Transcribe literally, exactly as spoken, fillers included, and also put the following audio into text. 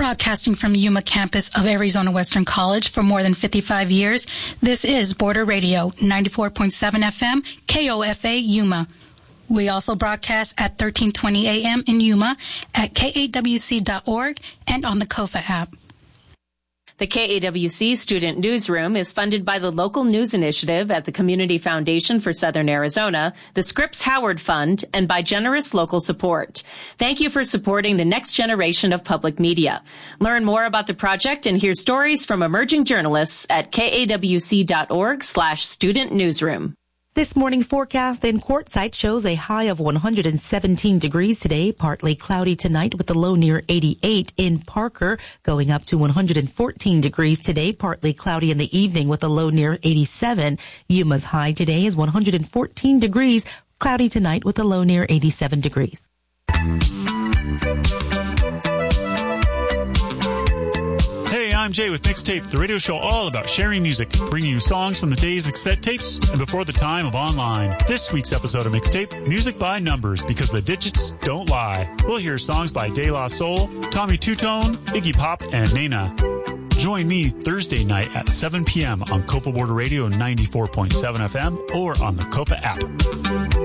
Broadcasting from Yuma campus of Arizona Western College for more than fifty-five years, this is Border Radio, ninety-four point seven F M, K O F A Yuma. We also broadcast at thirteen twenty A M in Yuma, at K A W C dot org, and on the KOFA app. The K A W C Student Newsroom is funded by the Local News Initiative at the Community Foundation for Southern Arizona, the Scripps Howard Fund, and by generous local support. Thank you for supporting the next generation of public media. Learn more about the project and hear stories from emerging journalists at K A W C dot org slash student newsroom. This morning's forecast in Quartzsite shows a high of one hundred seventeen degrees today, partly cloudy tonight with a low near eighty-eight. In Parker, going up to one hundred fourteen degrees today, partly cloudy in the evening with a low near eighty-seven. Yuma's high today is one hundred fourteen degrees, cloudy tonight with a low near eighty-seven degrees. Hey, I'm Jay with Mixtape, the radio show all about sharing music, bringing you songs from the days of cassette tapes and before the time of online. This week's episode of Mixtape, music by numbers, because the digits don't lie. We'll hear songs by De La Soul, Tommy Two-Tone, Iggy Pop, and Nena. Join me Thursday night at seven p.m. on KOFA Border Radio ninety-four point seven F M or on the KOFA app.